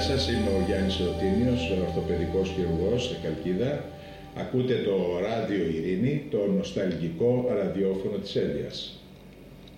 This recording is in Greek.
σας, είμαι ο Γιάννης Ρωτίνιος, ορθοπαιδικός χειρουργός σε Χαλκίδα. Ακούτε το Ράδιο Ειρήνη, το νοσταλγικό ραδιόφωνο της Έλβειας.